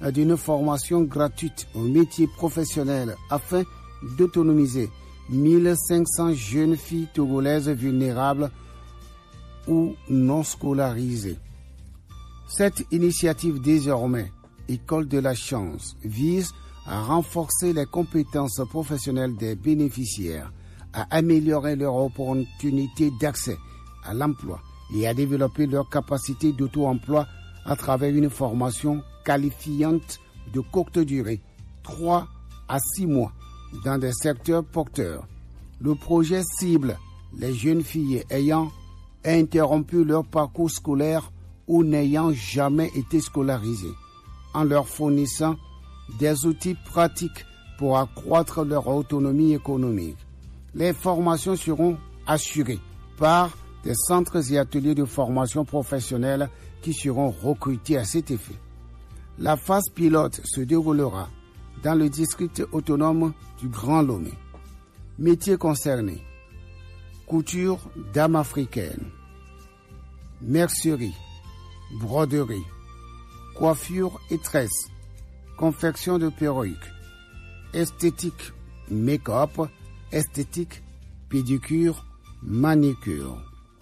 d'une formation gratuite aux métiers professionnels afin d'autonomiser 1500 jeunes filles togolaises vulnérables ou non scolarisées. Cette initiative désormais École de la chance vise à renforcer les compétences professionnelles des bénéficiaires, à améliorer leurs opportunités d'accès à l'emploi et à développer leur capacité d'auto-emploi à travers une formation qualifiante de courte durée, 3 à 6 mois, dans des secteurs porteurs. Le projet cible les jeunes filles ayant interrompu leur parcours scolaire ou n'ayant jamais été scolarisées, en leur fournissant des outils pratiques pour accroître leur autonomie économique. Les formations seront assurées par des centres et ateliers de formation professionnelle qui seront recrutés à cet effet. La phase pilote se déroulera dans le district autonome du Grand Lomé. Métiers concernés: couture dames africaines, mercerie, broderie, coiffure et tresse, confection de perruques, esthétique, make-up, esthétique, pédicure, manicure.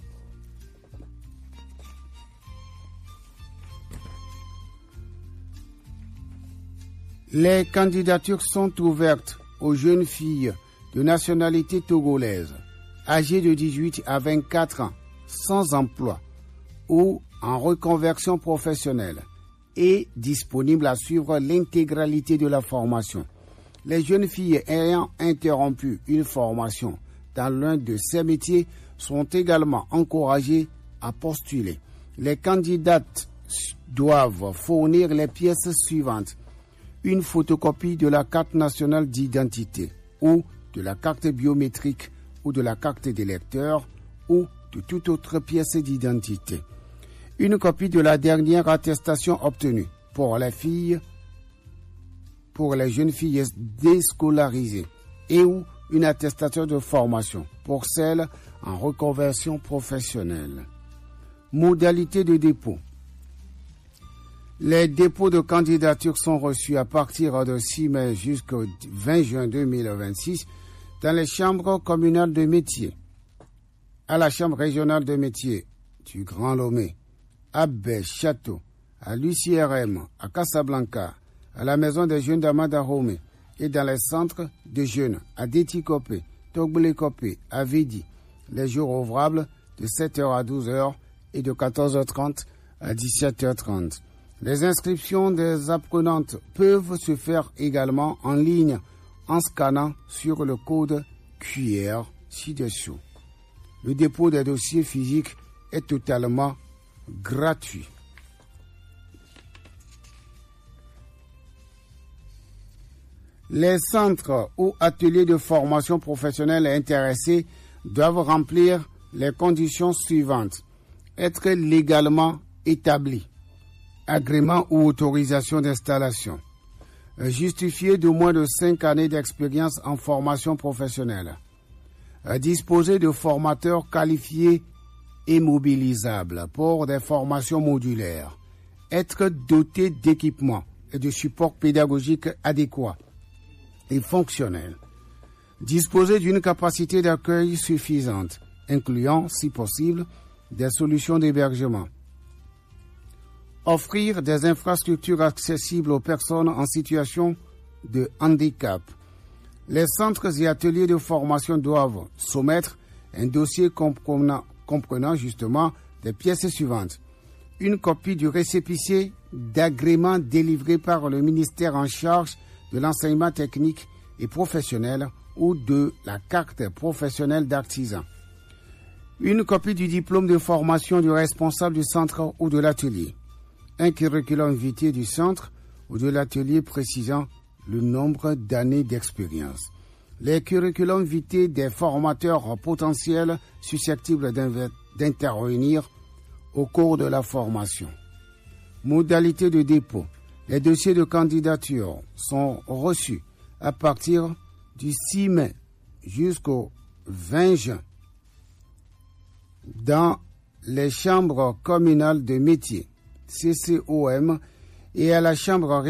Les candidatures sont ouvertes aux jeunes filles de nationalité togolaise, âgées de 18 à 24 ans, sans emploi ou en reconversion professionnelle et disponibles à suivre l'intégralité de la formation. Les jeunes filles ayant interrompu une formation dans l'un de ces métiers sont également encouragées à postuler. Les candidates doivent fournir les pièces suivantes: une photocopie de la carte nationale d'identité ou de la carte biométrique ou de la carte d'électeur ou de toute autre pièce d'identité, une copie de la dernière attestation obtenue pour les jeunes filles déscolarisées et ou une attestation de formation pour celles en reconversion professionnelle. Modalité de dépôt. Les dépôts de candidature sont reçus à partir de 6 mai jusqu'au 20 juin 2026 dans les chambres communales de métiers, à la chambre régionale de métiers du Grand Lomé, à Baie-Château, à l'UCRM, à Casablanca, à la maison des jeunes d'Amadahomé et dans les centres de jeunes à Détikopé, Togblékopé, à Vidi, les jours ouvrables de 7h à 12h et de 14h30 à 17h30. Les inscriptions des apprenantes peuvent se faire également en ligne en scannant sur le code QR ci-dessous. Le dépôt des dossiers physiques est totalement gratuit. Les centres ou ateliers de formation professionnelle intéressés doivent remplir les conditions suivantes: être légalement établis, agrément ou autorisation d'installation, justifier de moins de 5 années d'expérience en formation professionnelle, disposer de formateurs qualifiés et mobilisables pour des formations modulaires, être doté d'équipements et de supports pédagogiques adéquats et fonctionnels, disposer d'une capacité d'accueil suffisante, incluant, si possible, des solutions d'hébergement, offrir des infrastructures accessibles aux personnes en situation de handicap. Les centres et ateliers de formation doivent soumettre un dossier comprenant justement les pièces suivantes: une copie du récépissé d'agrément délivré par le ministère en charge de l'enseignement technique et professionnel ou de la carte professionnelle d'artisan, une copie du diplôme de formation du responsable du centre ou de l'atelier, un curriculum vitae du centre ou de l'atelier précisant le nombre d'années d'expérience, les curriculums vitae des formateurs potentiels susceptibles d'intervenir au cours de la formation. Modalité de dépôt. Les dossiers de candidature sont reçus à partir du 6 mai jusqu'au 20 juin dans les chambres communales de métiers, CCOM, et à la chambre